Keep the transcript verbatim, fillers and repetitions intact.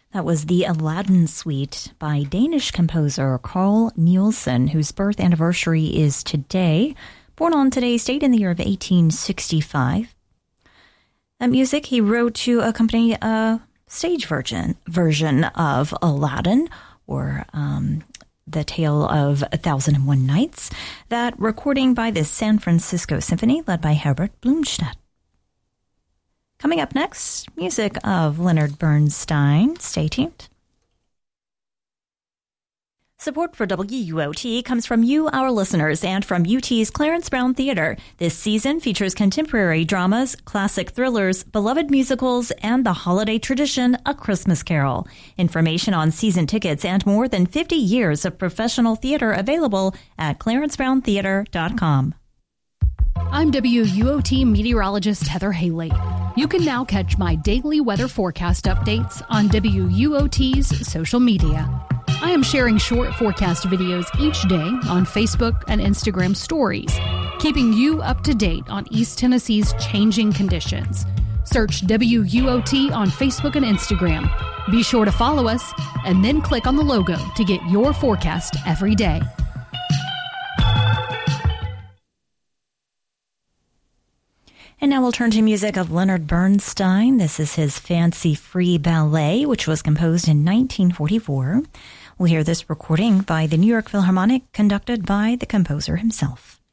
That was the Aladdin Suite by Danish composer Carl Nielsen, whose birth anniversary is today. Born on today's date in the year of eighteen sixty-five. That music he wrote to accompany a stage version, version of Aladdin, or um, The Tale of a Thousand and One Nights. That recording by the San Francisco Symphony, led by Herbert Blumstedt. Coming up next, music of Leonard Bernstein. Stay tuned. Support for W U O T comes from you, our listeners, and from U T's Clarence Brown Theater. This season features contemporary dramas, classic thrillers, beloved musicals, and the holiday tradition, A Christmas Carol. Information on season tickets and more than fifty years of professional theater available at clarence brown theater dot com. I'm W U O T meteorologist Heather Haley. You can now catch my daily weather forecast updates on W U O T's social media. I am sharing short forecast videos each day on Facebook and Instagram stories, keeping you up to date on East Tennessee's changing conditions. Search W U O T on Facebook and Instagram. Be sure to follow us and then click on the logo to get your forecast every day. And now we'll turn to music of Leonard Bernstein. This is his Fancy Free Ballet, which was composed in nineteen forty-four. We'll hear this recording by the New York Philharmonic, conducted by the composer himself.